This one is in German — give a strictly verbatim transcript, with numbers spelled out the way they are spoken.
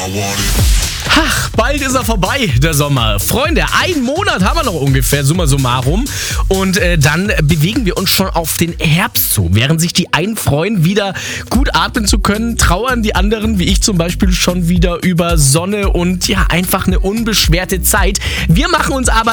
Ach, bald ist er vorbei, der Sommer. Freunde, einen Monat haben wir noch ungefähr, summa summarum. Und äh, dann bewegen wir uns schon auf den Herbst zu. Während sich die einen freuen, wieder gut atmen zu können, trauern die anderen, wie ich zum Beispiel, schon wieder über Sonne und ja, einfach eine unbeschwerte Zeit. Wir machen uns aber